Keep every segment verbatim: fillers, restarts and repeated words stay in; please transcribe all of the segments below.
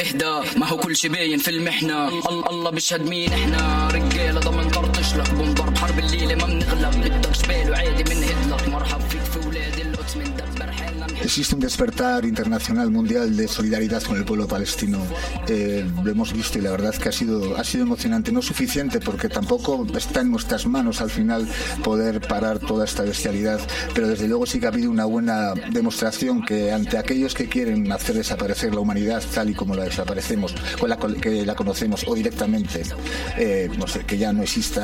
اهدى ما هو كل شي باين في المحنة الله الله بيشهد مين احنا رجالة ضمن طرطش لك بنضرب حرب الليلة ما بنغلب بدك جبال وعادي من هدلك مرحب فيك في ولاد القدس من دبر حالنا. Existe un despertar internacional mundial de solidaridad con el pueblo palestino. Eh, lo hemos visto y la verdad que ha sido, ha sido emocionante. No suficiente porque tampoco está en nuestras manos al final poder parar toda esta bestialidad, pero desde luego sí que ha habido una buena demostración que ante aquellos que quieren hacer desaparecer la humanidad tal y como la desaparecemos, con la que la conocemos o directamente, eh, no sé, que ya no exista.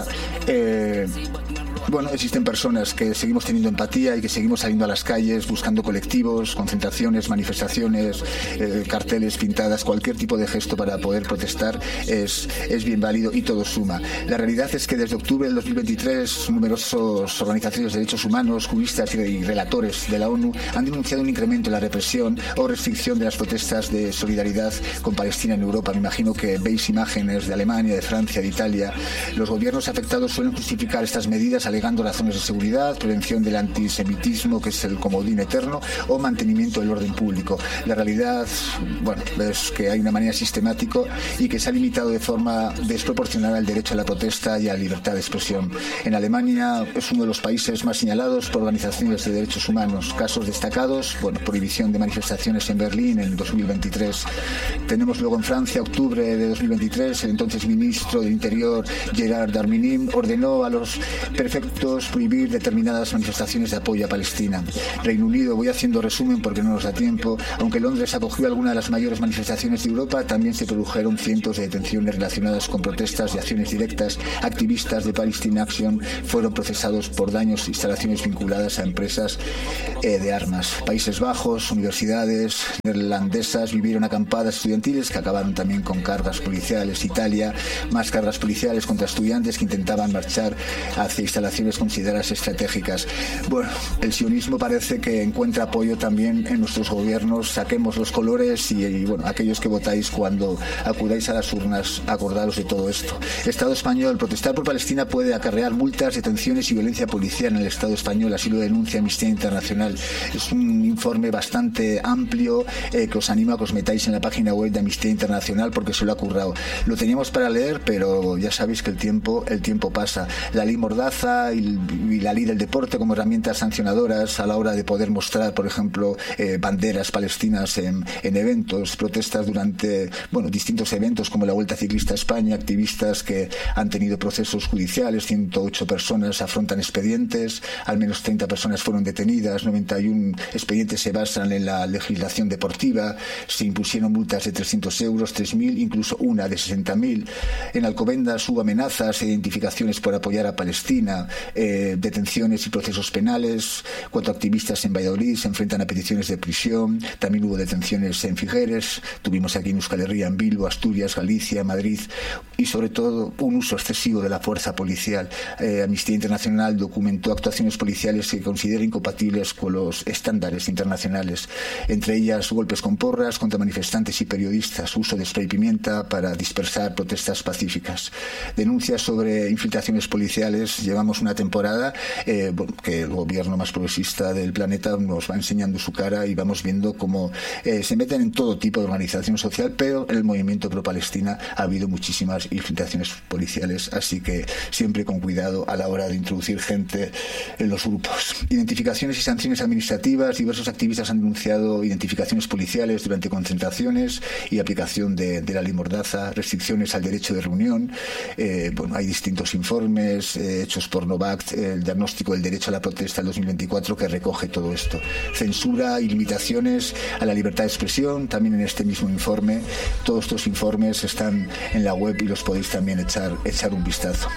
Eh, Bueno, existen personas que seguimos teniendo empatía y que seguimos saliendo a las calles buscando colectivos, concentraciones, manifestaciones, eh, carteles, pintadas, cualquier tipo de gesto para poder protestar es, es bien válido y todo suma. La realidad es que desde octubre del dos mil veintitrés numerosas organizaciones de derechos humanos, juristas y relatores de la ONU han denunciado un incremento en la represión o restricción de las protestas de solidaridad con Palestina en Europa. Me imagino que veis imágenes de Alemania, de Francia, de Italia. Los gobiernos afectados suelen justificar estas medidas alegando razones de seguridad, prevención del antisemitismo, que es el comodín eterno, o mantenimiento del orden público. La realidad, bueno, es que hay una manera sistemática y que se ha limitado de forma desproporcionada el derecho a la protesta y a la libertad de expresión. En Alemania es uno de los países más señalados por organizaciones de derechos humanos. Casos destacados, bueno, prohibición de manifestaciones en Berlín en dos mil veintitrés. Tenemos luego en Francia, octubre de dos mil veintitrés, el entonces ministro del Interior, Gérard Darmanin, ordenó a los prefectos prohibir determinadas manifestaciones de apoyo a Palestina. Reino Unido, voy haciendo resumen porque no nos da tiempo, aunque Londres acogió alguna de las mayores manifestaciones de Europa, también se produjeron cientos de detenciones relacionadas con protestas y acciones directas. Activistas de Palestine Action fueron procesados por daños a instalaciones vinculadas a empresas eh, de armas. Países Bajos, universidades neerlandesas vivieron acampadas estudiantiles que acabaron también con cargas policiales. Italia, más cargas policiales contra estudiantes que intentaban marchar hacia instalaciones consideradas estratégicas. Bueno, el sionismo parece que encuentra apoyo también en nuestros gobiernos. Saquemos los colores y, y bueno, aquellos que votáis cuando acudáis a las urnas, acordaros de todo esto. Estado español, protestar por Palestina puede acarrear multas, detenciones y violencia policial en el Estado español, así lo denuncia Amnistía Internacional. Es un informe bastante amplio eh, que os animo a que os metáis en la página web de Amnistía Internacional porque se lo ha currado. Lo teníamos para leer, pero ya sabéis que el tiempo, el tiempo pasa. La ley Mordaza y, y la ley del deporte como herramientas sancionadoras a la hora de poder mostrar, por ejemplo, eh, banderas palestinas en, en eventos, protestas durante, bueno, distintos eventos como la Vuelta Ciclista a España, activistas que han tenido procesos judiciales, ciento ocho personas afrontan expedientes, al menos treinta personas fueron detenidas, noventa y uno expedientes se basan en la legislación deportiva, se impusieron multas de trescientos euros, tres mil, incluso una de sesenta mil. En Alcobendas hubo amenazas e identificaciones por apoyar a Palestina, eh, detenciones y procesos penales. Cuatro activistas en Valladolid se enfrentan a peticiones de prisión. También hubo detenciones en Figueres. Tuvimos aquí en Euskal Herria, en Bilbo, Asturias, Galicia, Madrid y sobre todo un uso excesivo de la fuerza policial. Eh, Amnistía Internacional documentó actuaciones policiales que considera incompatibles con los estándares internacionales, entre ellas golpes con porras contra manifestantes y periodistas, uso de spray pimienta para dispersar protestas pacíficas, denuncias sobre infiltraciones policiales. Llevamos una temporada eh, que el gobierno más progresista del planeta nos va enseñando su cara y vamos viendo cómo eh, se meten en todo tipo de organización social, pero en el movimiento pro-Palestina ha habido muchísimas infiltraciones policiales, así que siempre con cuidado a la hora de introducir gente en los grupos. Identificaciones y sanciones administrativas. Diversos activistas han denunciado identificaciones policiales durante concentraciones y aplicación de, de la ley Mordaza, restricciones al derecho de reunión. Eh, bueno, hay distintos informes eh, hechos por Novak, el diagnóstico del derecho a la protesta del dos mil veinticuatro, que recoge todo esto. Censura y limitaciones a la libertad de expresión, también en este mismo informe. Todos estos informes están en la web y los podéis también echar, echar un vistazo.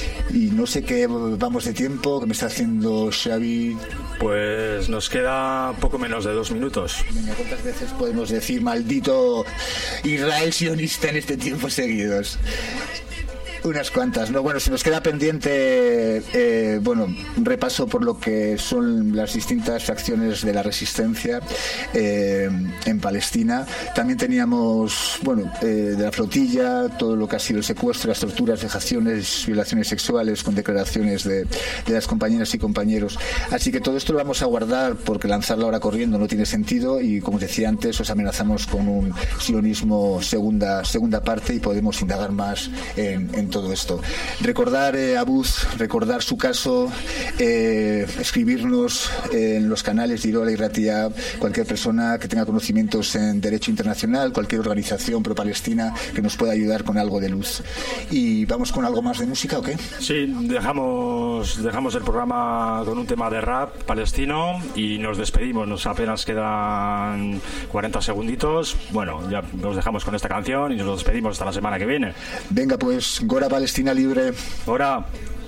Y no sé qué vamos de tiempo, que me está haciendo Xavi. Pues nos queda poco menos de dos minutos. Venga, ¿cuántas veces podemos decir maldito Israel sionista en este tiempo seguidos? Unas cuantas, ¿no? Bueno, se nos queda pendiente, eh, bueno, un repaso por lo que son las distintas facciones de la resistencia eh, en Palestina. También teníamos, bueno, eh, de la flotilla, todo lo que ha sido el secuestro, las torturas, vejaciones, violaciones sexuales, con declaraciones de, de las compañeras y compañeros. Así que todo esto lo vamos a guardar porque lanzarlo ahora corriendo no tiene sentido y, como os decía antes, os amenazamos con un sionismo segunda, segunda parte y podemos indagar más en, en todo esto. Recordar eh, a Buz, recordar su caso, eh, escribirnos eh, en los canales de Irola y Ratia, cualquier persona que tenga conocimientos en derecho internacional, cualquier organización pro-palestina que nos pueda ayudar con algo de luz. ¿Y vamos con algo más de música o qué? Sí, dejamos, dejamos el programa con un tema de rap palestino y nos despedimos. Nos apenas quedan cuarenta segunditos. Bueno, ya nos dejamos con esta canción y nos despedimos hasta la semana que viene. Venga, pues, Gora Palestina libre. Gora.